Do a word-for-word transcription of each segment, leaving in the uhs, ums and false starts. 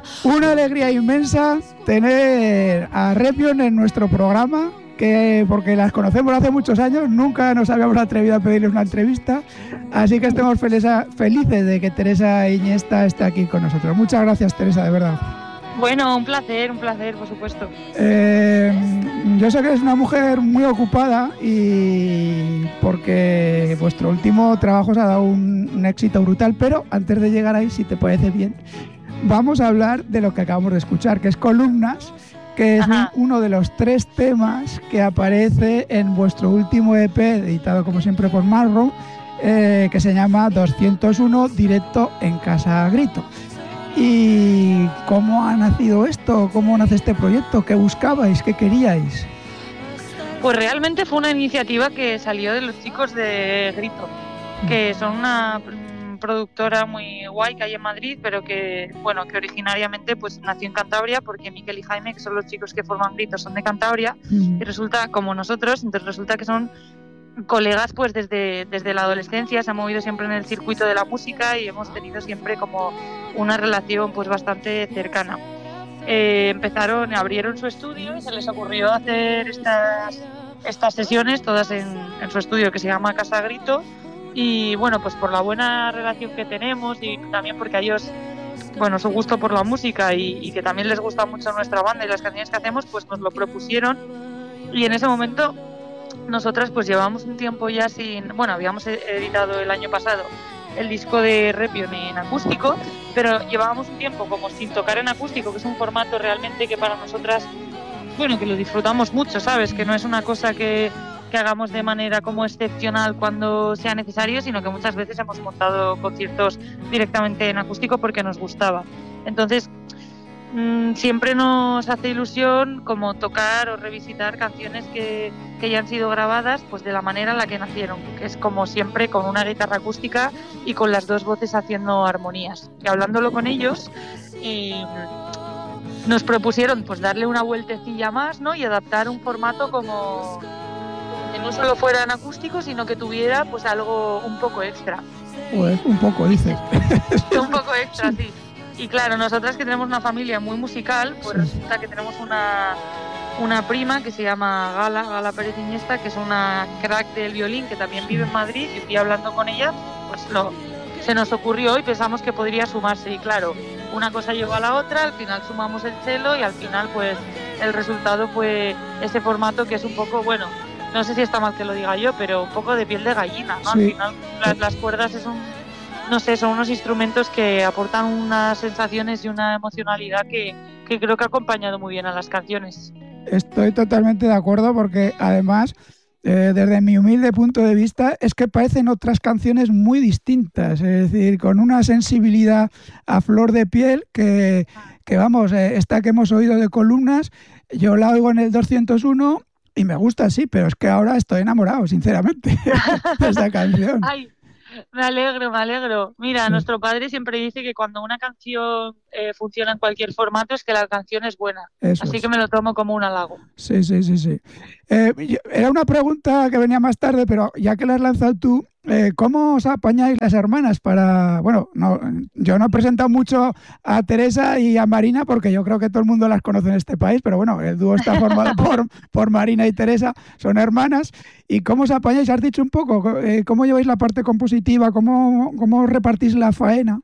Una alegría inmensa tener a Repion en nuestro programa, que porque las conocemos hace muchos años, nunca nos habíamos atrevido a pedirles una entrevista, así que estamos felices, felices de que Teresa Iniesta esté aquí con nosotros. Muchas gracias, Teresa, de verdad. Bueno, un placer, un placer, por supuesto. Eh, yo sé que eres una mujer muy ocupada y porque vuestro último trabajo os ha dado un, un éxito brutal, pero antes de llegar ahí, si te parece bien, vamos a hablar de lo que acabamos de escuchar, que es Columnas, que es un, uno de los tres temas que aparece en vuestro último E P, editado como siempre por Marrow, eh, que se llama doscientos uno, directo en Casa Grito. ¿Y cómo ha nacido esto? ¿Cómo nace este proyecto? ¿Qué buscabais? ¿Qué queríais? Pues realmente fue una iniciativa que salió de los chicos de Grito, que son una productora muy guay que hay en Madrid, pero que, bueno, que originariamente pues nació en Cantabria, porque Miquel y Jaime, que son los chicos que forman Grito, son de Cantabria, mm. y resulta, como nosotros, entonces resulta que son colegas pues desde, desde la adolescencia, se han movido siempre en el circuito de la música y hemos tenido siempre como una relación pues bastante cercana. Eh, empezaron, abrieron su estudio y se les ocurrió hacer estas, estas sesiones todas en, en su estudio que se llama Casa Grito, y bueno, pues por la buena relación que tenemos y también porque a ellos, bueno, su gusto por la música y, y que también les gusta mucho nuestra banda y las canciones que hacemos, pues nos lo propusieron, y en ese momento nosotras pues llevamos un tiempo ya sin... Bueno, habíamos editado el año pasado el disco de Repion en acústico, pero llevábamos un tiempo como sin tocar en acústico, que es un formato realmente que para nosotras, bueno, que lo disfrutamos mucho, ¿sabes? Que no es una cosa que, que hagamos de manera como excepcional cuando sea necesario, sino que muchas veces hemos montado conciertos directamente en acústico porque nos gustaba. Entonces, siempre nos hace ilusión como tocar o revisitar canciones que, que ya han sido grabadas pues de la manera en la que nacieron, que es como siempre con una guitarra acústica y con las dos voces haciendo armonías. Y hablándolo con ellos, y nos propusieron pues darle una vueltecilla más, ¿no? Y adaptar un formato como que no solo fuera en acústico, sino que tuviera pues algo un poco extra. Pues un poco, dices. Un poco extra, sí. Y claro, nosotras que tenemos una familia muy musical, pues resulta que tenemos una, una prima que se llama Gala, Gala Pérez Iniesta, que es una crack del violín, que también vive en Madrid, y un día hablando con ella, pues lo, se nos ocurrió y pensamos que podría sumarse. Y claro, una cosa llevó a la otra, al final sumamos el cello y al final pues el resultado fue ese formato que es un poco, bueno, no sé si está mal que lo diga yo, pero un poco de piel de gallina, ¿no? Sí. Al final las, las cuerdas es un... no sé, son unos instrumentos que aportan unas sensaciones y una emocionalidad que, que creo que ha acompañado muy bien a las canciones. Estoy totalmente de acuerdo porque además, eh, desde mi humilde punto de vista, es que parecen otras canciones muy distintas, es decir, con una sensibilidad a flor de piel que, que vamos, eh, esta que hemos oído de Columnas, yo la oigo en el doscientos uno y me gusta, sí, pero es que ahora estoy enamorado, sinceramente, de esta canción. Ay. Me alegro, me alegro. Mira, sí. Nuestro padre siempre dice que cuando una canción eh, funciona en cualquier formato es que la canción es buena. Eso Así es. Que me lo tomo como un halago. Sí, sí, sí, sí. Eh, era una pregunta que venía más tarde, pero ya que la has lanzado tú, eh, ¿cómo os apañáis las hermanas para...? Bueno, no, yo no he presentado mucho a Teresa y a Marina porque yo creo que todo el mundo las conoce en este país, pero bueno, el dúo está formado por, por Marina y Teresa, son hermanas. ¿Y cómo os apañáis? ¿Has dicho un poco? Eh, ¿Cómo lleváis la parte compositiva? ¿Cómo, cómo repartís la faena?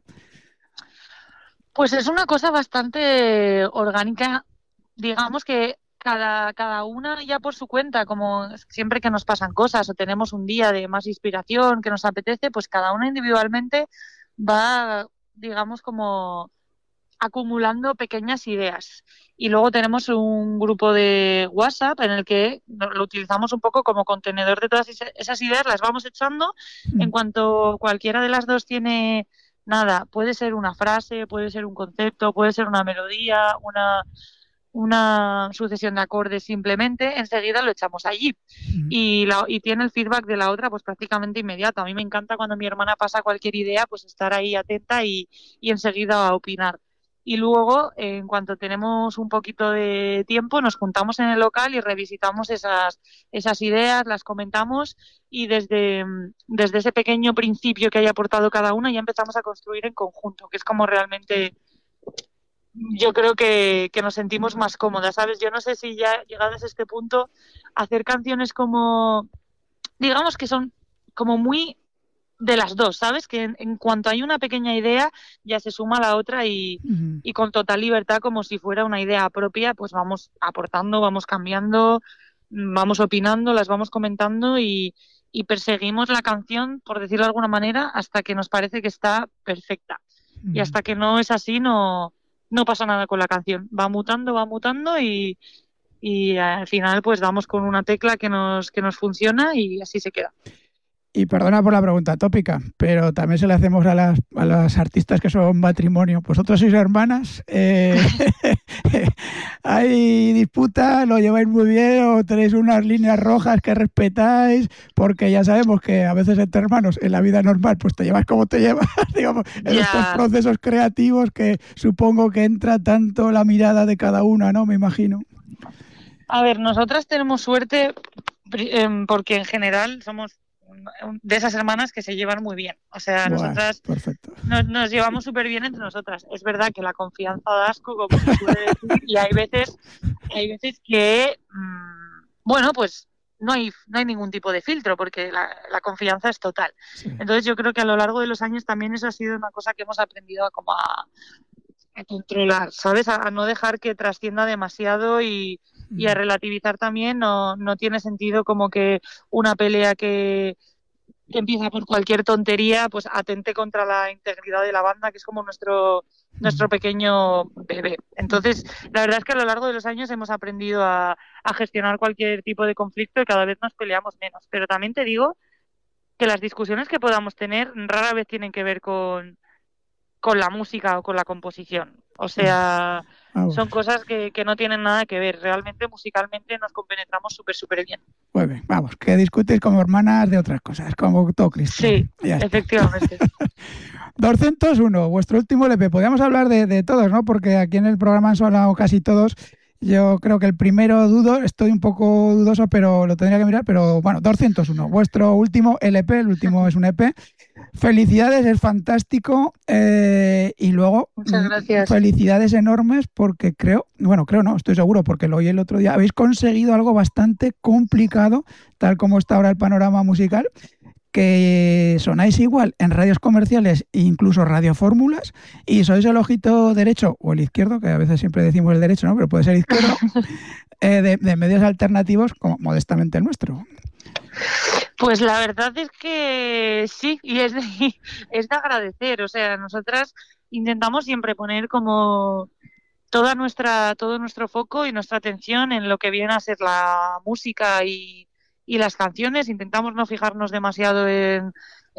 Pues es una cosa bastante orgánica. Digamos que cada, cada una ya por su cuenta, como siempre que nos pasan cosas o tenemos un día de más inspiración que nos apetece, pues cada una individualmente va, digamos, como acumulando pequeñas ideas. Y luego tenemos un grupo de WhatsApp en el que lo utilizamos un poco como contenedor de todas esas ideas, las vamos echando. En cuanto cualquiera de las dos tiene nada, puede ser una frase, puede ser un concepto, puede ser una melodía, una, una sucesión de acordes simplemente, enseguida lo echamos allí. Y, la, y tiene el feedback de la otra pues prácticamente inmediato. A mí me encanta cuando mi hermana pasa cualquier idea, pues estar ahí atenta y, y enseguida a opinar. Y luego, en cuanto tenemos un poquito de tiempo, nos juntamos en el local y revisitamos esas, esas ideas, las comentamos y desde, desde ese pequeño principio que haya aportado cada una ya empezamos a construir en conjunto, que es como realmente yo creo que, que nos sentimos más cómodas, ¿sabes? Yo no sé si ya llegadas a este punto, hacer canciones como, digamos que son como muy de las dos, ¿sabes? Que en, en cuanto hay una pequeña idea, ya se suma la otra y, Ujú. y con total libertad, como si fuera una idea propia, pues vamos aportando, vamos cambiando, vamos opinando, las vamos comentando y, y perseguimos la canción, por decirlo de alguna manera, hasta que nos parece que está perfecta. Y Ujú. hasta que no es así, no, no pasa nada con la canción. Va mutando, va mutando y, y al final pues damos con una tecla que nos, que nos funciona y así se queda. Y perdona por la pregunta tópica, pero también se le hacemos a las, a las artistas que son matrimonio. ¿Vosotros sois hermanas? Eh, ¿Hay disputa? ¿Lo lleváis muy bien? ¿O tenéis unas líneas rojas que respetáis? Porque ya sabemos que a veces entre hermanos, en la vida normal, pues te llevas como te llevas, digamos, en estos Ya, procesos creativos que supongo que entra tanto la mirada de cada una, ¿no? Me imagino. a ver, nosotras tenemos suerte pri- em, porque en general somos de esas hermanas que se llevan muy bien. O sea, Bueno, nosotras perfecto. nos, nos llevamos súper bien entre nosotras. Es verdad que la confianza da asco, como se suele decir, y hay veces, hay veces que, mmm, bueno, pues no hay, no hay ningún tipo de filtro porque la, la confianza es total. Sí. Entonces yo creo que a lo largo de los años también eso ha sido una cosa que hemos aprendido a, como a, a controlar, ¿sabes? A, a no dejar que trascienda demasiado y, y a Mm. relativizar también. No, no tiene sentido como que una pelea que, que empieza por cualquier tontería, pues atente contra la integridad de la banda, que es como nuestro, nuestro Mm. pequeño bebé. Entonces, la verdad es que a lo largo de los años hemos aprendido a, a gestionar cualquier tipo de conflicto y cada vez nos peleamos menos. Pero también te digo que las discusiones que podamos tener rara vez tienen que ver con, con la música o con la composición. O sea, Vamos. son cosas que, que no tienen nada que ver. Realmente, musicalmente, nos compenetramos súper, súper bien. Muy bien, vamos, que discutís como hermanas de otras cosas, como todo Cristo. Sí, Y ya está. efectivamente. doscientos uno, vuestro último L P. Podríamos hablar de, de todos, ¿no? Porque aquí en el programa han sonado casi todos. Yo creo que el primero dudo, estoy un poco dudoso, pero lo tendría que mirar. Pero bueno, doscientos uno, vuestro último L P, el último es un E P. Felicidades, es fantástico. Eh, y luego, Muchas mm, gracias. felicidades enormes porque creo, bueno, creo no, estoy seguro porque lo oí el otro día, habéis conseguido algo bastante complicado, tal como está ahora el panorama musical, que sonáis igual en radios comerciales e incluso radiofórmulas y sois el ojito derecho o el izquierdo, que a veces siempre decimos el derecho, ¿no? Pero puede ser izquierdo, eh, de, de medios alternativos como modestamente el nuestro. Pues la verdad es que sí, y es de, es de agradecer. O sea, nosotras intentamos siempre poner como toda nuestra, todo nuestro foco y nuestra atención en lo que viene a ser la música y, y las canciones. Intentamos no fijarnos demasiado en,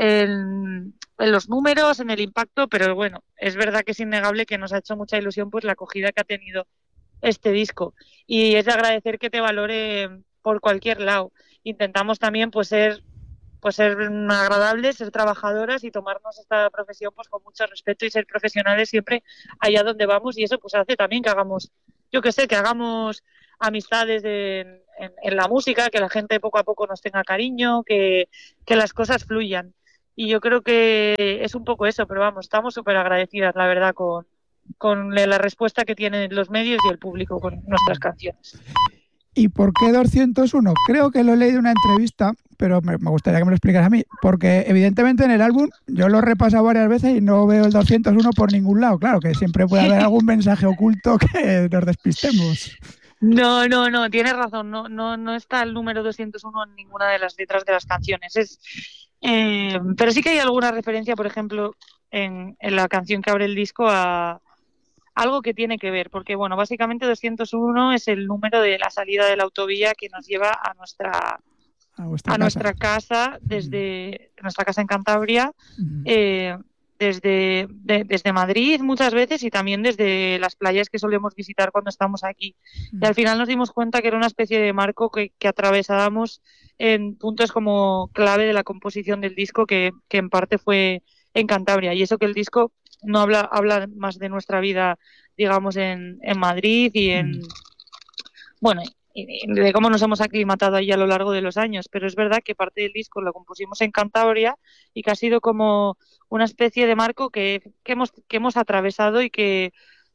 en, en los números, en el impacto, pero bueno, es verdad que es innegable que nos ha hecho mucha ilusión pues la acogida que ha tenido este disco. Y es de agradecer que te valore por cualquier lado. Intentamos también pues ser pues ser agradables, ser trabajadoras y tomarnos esta profesión pues con mucho respeto y ser profesionales siempre allá donde vamos y eso pues hace también que hagamos, yo que sé, que hagamos amistades de, en, en, la música, que la gente poco a poco nos tenga cariño, que, que las cosas fluyan. Y yo creo que es un poco eso, pero vamos, estamos súper agradecidas, la verdad, con, con la respuesta que tienen los medios y el público con nuestras canciones. ¿Y por qué doscientos uno? Creo que lo leí de una entrevista, pero me, me gustaría que me lo explicaras a mí, porque evidentemente en el álbum yo lo he repasado varias veces y no veo el doscientos uno por ningún lado. Claro que siempre puede haber algún mensaje oculto que nos despistemos. No, no, no, tienes razón, no, no, no está el número doscientos uno en ninguna de las letras de las canciones. Es, eh, pero sí que hay alguna referencia, por ejemplo, en, en la canción que abre el disco a algo que tiene que ver, porque bueno, básicamente doscientos uno es el número de la salida de la autovía que nos lleva a nuestra A vuestra a casa. nuestra casa desde nuestra casa en Cantabria, Mm. eh, desde, de, desde Madrid muchas veces y también desde las playas que solemos visitar cuando estamos aquí. Y al final nos dimos cuenta que era una especie de marco que, que atravesábamos en puntos como clave de la composición del disco, que, que en parte fue en Cantabria. Y eso que el disco no habla, habla más de nuestra vida, digamos, en, en Madrid y en, Mm. bueno, y de cómo nos hemos aclimatado ahí a lo largo de los años, pero es verdad que parte del disco lo compusimos en Cantabria y que ha sido como una especie de marco que, que, hemos, que hemos atravesado y que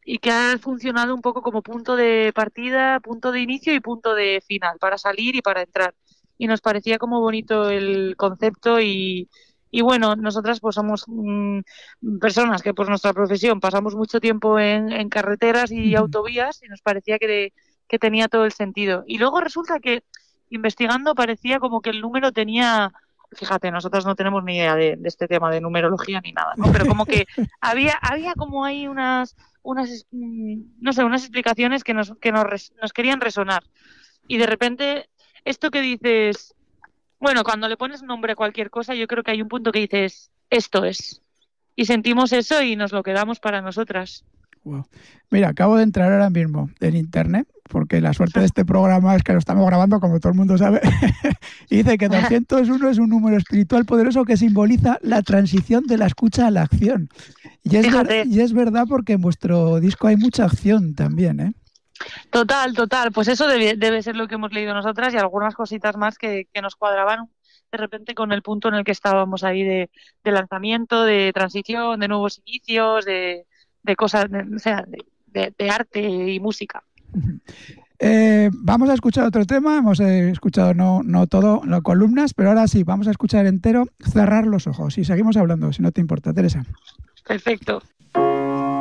y que ha funcionado un poco como punto de partida, punto de inicio y punto de final, para salir y para entrar. Y nos parecía como bonito el concepto y, y bueno, nosotras pues somos mmm, personas que por nuestra profesión pasamos mucho tiempo en, en carreteras y autovías y nos parecía que, de, que tenía todo el sentido. Y luego resulta que investigando parecía como que el número tenía... Fíjate, nosotros no tenemos ni idea de, de este tema de numerología ni nada, ¿no? Pero como que había, había como ahí unas, unas, no sé, unas explicaciones que nos, que nos, res, nos querían resonar. Y de repente, esto que dices, bueno, cuando le pones nombre a cualquier cosa, yo creo que hay un punto que dices, esto es. Y sentimos eso y nos lo quedamos para nosotras. Wow. Mira, acabo de entrar ahora mismo en internet, porque la suerte de este programa es que lo estamos grabando, como todo el mundo sabe, y dice que doscientos uno es un número espiritual poderoso que simboliza la transición de la escucha a la acción. Y es, ver, y es verdad, porque en vuestro disco hay mucha acción también, ¿eh? Total, total. Pues eso debe, debe ser lo que hemos leído nosotras y algunas cositas más que, que nos cuadraban de repente con el punto en el que estábamos ahí de, de lanzamiento, de transición, de nuevos inicios, de, de cosas, de, o sea, de, de, de arte y música. Eh, vamos a escuchar otro tema. Hemos eh, escuchado no, no todo, no columnas, pero ahora sí, vamos a escuchar entero Cerrar los ojos y seguimos hablando, si no te importa, Teresa. Perfecto.